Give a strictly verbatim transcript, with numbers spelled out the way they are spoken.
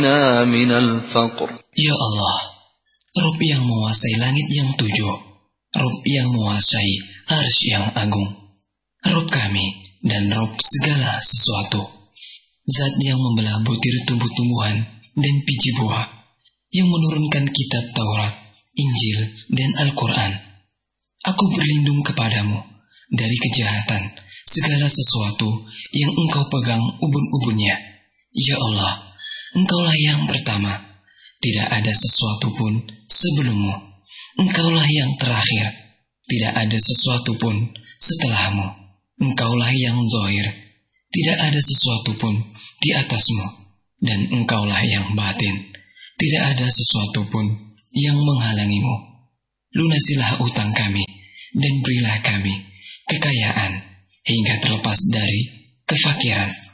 من الفقر. Ya Allah, Rabb yang menguasai langit yang tujuh, Rabb yang menguasai arsy yang agung, Rabb kami dan Rabb segala sesuatu, Zat yang membelah butir tumbuh-tumbuhan dan biji buah, yang menurunkan kitab Taurat, Injil, dan Al-Quran. Aku berlindung kepadamu dari kejahatan segala sesuatu yang engkau pegang ubun-ubunnya. Ya Allah, engkaulah yang pertama, tidak ada sesuatu pun sebelummu. Engkaulah yang terakhir, tidak ada sesuatu pun setelahmu. Engkaulah yang zahir, tidak ada sesuatu pun di atasmu. Dan engkaulah yang batin, tidak ada sesuatu pun yang menghalangimu. Lunasilah utang kami, dan berilah kami kekayaan hingga terlepas dari kefakiran.